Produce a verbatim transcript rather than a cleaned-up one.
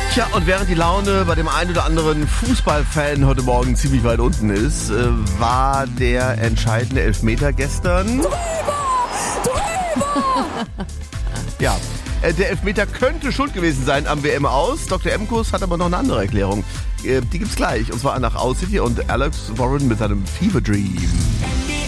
Tja, und während die Laune bei dem einen oder anderen Fußballfan heute Morgen ziemlich weit unten ist, äh, war der entscheidende Elfmeter gestern. Drüber! Drüber! Ja, äh, der Elfmeter könnte schuld gewesen sein am W M-Aus. Doktor Emkus hat aber noch eine andere Erklärung. Äh, die gibt's gleich. Und zwar nach Aus City und Alex Warren mit seinem Fever Dream.